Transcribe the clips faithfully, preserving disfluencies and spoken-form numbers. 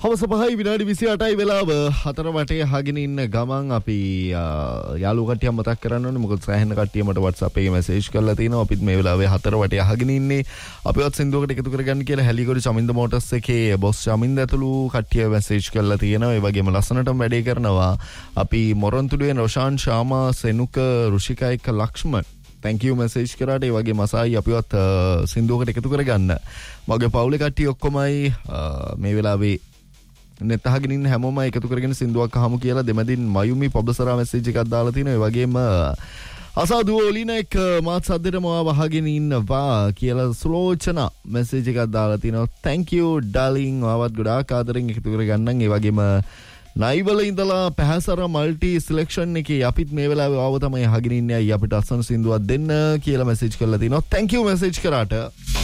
හවස පහයි විනාඩි විසිඅටයි වෙලාව හතර වටේ අහගෙන ඉන්න ගමන් අපි යාළුවෝ කට්ටිය මතක් කරන්න ඕනේ. මොකද සෑහෙන කට්ටිය මට WhatsApp එකේ මැසේජ් කරලා තිනවා. අපිත් මේ වෙලාවේ හතර වටේ අහගෙන ඉන්නේ. අපිවත් සින්දුවකට එකතු කරගන්න කියලා හැලිගොඩ චමින්ද මෝටර්ස් එකේ බොස් චමින්ද ඇතුළු කට්ටිය මැසේජ් කරලා තියෙනවා. ඒ වගේම ලස්සනටම වැඩේ කරනවා. අපි මොරොන්තුඩුවේ රොෂාන් ශාමා සෙනුක රුෂිකා එක්ක ලක්ෂ්මන් thank you message කරාට. ඒ වගේ මසායි අපිවත් සින්දුවකට එකතු කරගන්න. මගේ පවුලේ කට්ටිය ඔක්කොමයි මේ වෙලාවේ net අහගෙන ඉන්න හැමෝම එකතු කරගෙන සින්දුවක් අහමු කියලා දෙමදින් මයුමි පබසරා මැසේජ් එකක් දාලා තිනවා. ඒ වගේම අසාදු ඔලින එක මාත් සද්දෙටම වහගෙන ඉන්නවා කියලා සුලෝචනා මැසේජ් එකක් දාලා තිනවා. thank you darling. ආවත් ගොඩාක් ආදරෙන් එකතු කරගන්නම්. ඒ වගේම නයිවල ඉඳලා පැහැසර මල්ටි සිලෙක්ෂන් එකේ අපිත් මේ වෙලාවේ ආව තමයි අහගෙන ඉන්නේ. අය අපිට අසන සින්දුවක් දෙන්න කියලා මැසේජ් කරලා තිනවා. thank you මැසේජ් කරාට.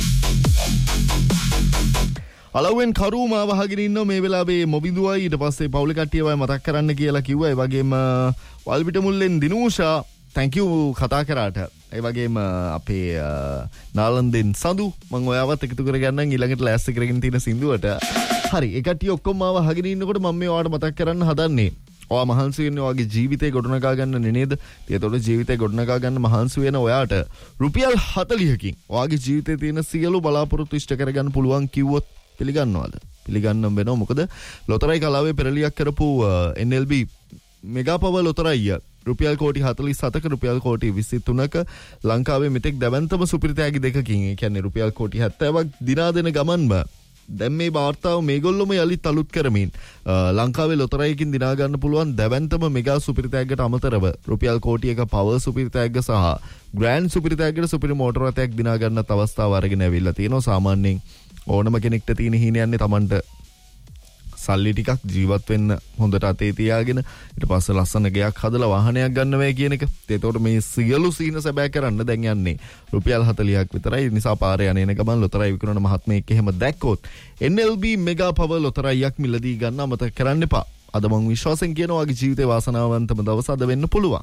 අලවෙන් කරුම වහගෙන ඉන්න මේ වෙලාවේ මොබිඳුවයි ඊට පස්සේ පවුලේ කට්ටියවයි මතක් කරන්න කියලා කිව්වා. ඒ වගේම වල්පිට මුල්ලෙන් දිනූෂා thank you කතා කරාට. ඒ වගේම අපේ නාලන්දෙන් සඳු මම ඔයාවත් එකතු කරගන්නම් ඊළඟට ලෑස්ති කරගෙන තියෙන සින්දුවට. හරි ඒ කට්ටිය ඔක්කොම වහගෙන ඉන්නකොට මම මේ ඔයාලට මතක් කරන්න හදන්නේ ඔයා මහන්සි වෙන්නේ ඔයාගේ ජීවිතේ ගොඩනගා ගන්න නේද? ඒතකොට ජීවිතේ ගොඩනගා ගන්න මහන්සි වෙන ඔයාට රුපියල් හතළිහකින් ඔයාගේ ජීවිතේ තියෙන සියලු බලාපොරොත්තු ඉෂ්ට කරගන්න පුළුවන් කිව්වොත් පිළිගන්නවද? පිළිගන්නම් වෙනවා. මොකද ලොතරැයි කලාවේ පෙරලියක් කරපු N L B mega power ලොතරැයි රුපියල් කෝටි හතළිස් හතක රුපියල් කෝටි විසි තුනක ලංකාවේ මෙතෙක් දැවැන්තම සුපිරිතෑගි දෙකකින් ඒ කියන්නේ රුපියල් කෝටි හැත්තෑවක් දිනා දෙන ගමන්ම දැන් මේ වාර්තාව මේගොල්ලොම යලිත් අලුත් කරමින් ලංකාවේ ලොතරැයිකින් දිනා ගන්න පුළුවන් දැවැන්තම මෙගා සුපිරිතෑග්ගට අමතරව රුපියල් කෝටියක පවර් සුපිරිතෑග්ග සහ ග්‍රෑන්ඩ් සුපිරිතෑග්ගට සුපිරි මෝටර රථයක් දිනා ගන්නත් අවස්ථාව අරගෙන ඇවිල්ලා තියෙනවා. සාමාන්‍යයෙන් ඕනම කෙනෙක්ට තියෙන හීනයන්නේ Tamanට සල්ලි ටිකක් ජීවත් වෙන්න හොඳට අතේ තියාගෙන ඊට පස්සේ ලස්සන ගෙයක් හදලා වාහනයක් ගන්න වෙයි කියන එක. ඒතකොට මේ සියලු සීන සැබෑ කරන්න දැන් යන්නේ රුපියල් හතළිහක් විතරයි. ඒ නිසා පාරේ යන ගමන් ලොතරැයි විකුණන මහත්මයෙක් එහෙම දැක්කොත් N L B mega power ලොතරැයියක් මිලදී ගන්න අමතක කරන්න එපා. අද මම විශ්වාසයෙන් කියනවා වගේ ජීවිතේ වාසනාවන්තම දවස අද වෙන්න පුළුවන්.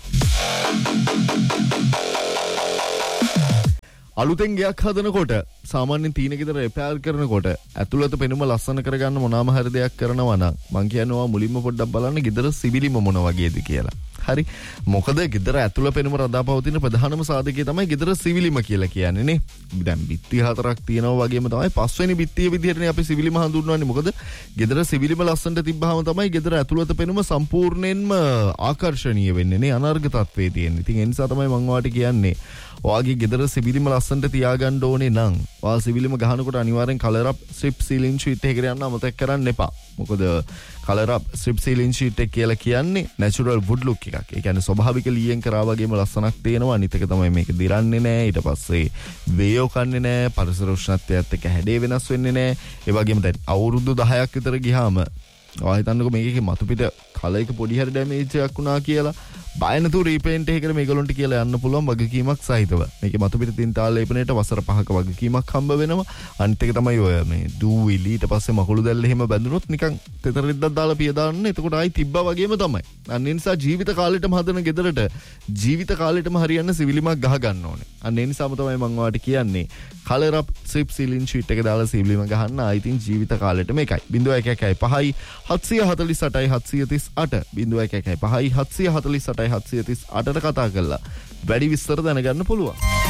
අලුතෙන් ගයක් හදනකොට සාමාන්‍යයෙන් තීන ගෙදර රිපෙයාර් කරනකොට ඇතුළත පෙනුම ලස්සන කරගන්න මොනවාම හරි දෙයක් කරනවා නම් මං කියනවා මුලින්ම පොඩ්ඩක් බලන්න ගෙදර සිවිලිම මොන වගේද කියලා. හරි. මොකද ගෙදර ඇතුළ පෙනුම රඳාපවතින ප්‍රධානම සාධකය තමයි ගෙදර සිවිලිම කියලා කියන්නේ නේ. දැන් බිත්ති හතරක් තියෙනවා වගේම තමයි පස්වෙනි බිත්තිය විදිහටනේ අපි සිවිලිම හඳුන්වන්නේ. මොකද ගෙදර සිවිලිම ලස්සනට තිබ්බහම තමයි ගෙදර ඇතුළත පෙනුම සම්පූර්ණයෙන්ම ආකර්ෂණීය වෙන්නේ නේ. අනර්ග තත්ත්වයේ තියෙන්නේ. ඉතින් ඒ නිසා තමයි මම ඔයාලට කියන්නේ ඔයාගේ ගෙදර සිවිලිම ලස්සනට තියාගන්න ඕනේ නම් ඔයා සිවිලිම ගහනකොට අනිවාර්යෙන් කලර් අප් ස්ට්‍රිප් සීලින් ෂීට් එකකට යන්න අමතක කරන්න එපා. මොකද කලර් අප් ස්ට්‍රිප් සීලින් ෂීට් එක කියලා කියන්නේ නැචරල් වුඩ් ලුක් එකක්. ඒ කියන්නේ ස්වභාවික ලීයෙන් කරා වගේම ලස්සනක් තියෙනවා. අනිත් එක තමයි මේක දිරන්නේ නැහැ. ඊට පස්සේ වේයෝ කන්නේ නැහැ. පරිසර උෂ්ණත්වයත් එක්ක හැඩේ වෙනස් වෙන්නේ නැහැ. ඒ වගේම දැන් අවුරුදු දහයක් විතර ගියාම ඔයා හිතන්නකෝ මේකේ මතු පිට කලර් එක පොඩි හරි ඩැමේජ් එකක් වුණා කියලා බය නැතුව රීපේන්ට් එකකට මේගොල්ලන්ට කියලා යන්න පුළුවන් වගකීමක් සහිතව. මේකේ මතු පිට තින් තාල ලේපනයට වසර පහක වගකීමක් හම්බ වෙනවා. අනිත් එක තමයි ඔය මේ දූවිලි ඊට පස්සේ මකුළු දැල්ල එහෙම බැඳුනොත් නිකන් තෙතරිද්දක් දාලා පිය දාන්න. එතකොට ආයි තිබ්බා වගේම තමයි. අන්න ඒ නිසා ජීවිත කාලෙටම හදන ගෙදරට ජීවිත කාලෙටම හරියන්න සිවිලිමක් ගහ ගන්න ඕනේ. අන්න ඒ නිසාම තමයි මම ඔයාලට කියන්නේ කලර් අප් ස්ට්‍රිප් සීලින් ෂීට් එක දාලා සිවිලිම ගහන්න. ආයි තින් ජීවිත කාලෙටම එකයි. ज़ीरो एक एक පහයි හත්සිය හතළිස් අටයි හත්සිය තිස් අට ज़ीरो एक एक පහයි හත්සිය හතළිස් අටයි හත්සිය තිස් අටට කතා කරලා වැඩි විස්තර දැනගන්න පුළුවන්.